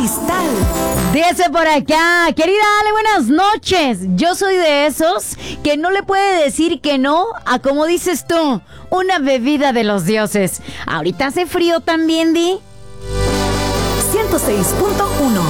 Cristal. Dice por acá, querida Ale, buenas noches. Yo soy de esos que no le puede decir que no a, como dices tú, una bebida de los dioses. Ahorita hace frío también, Di. 106.1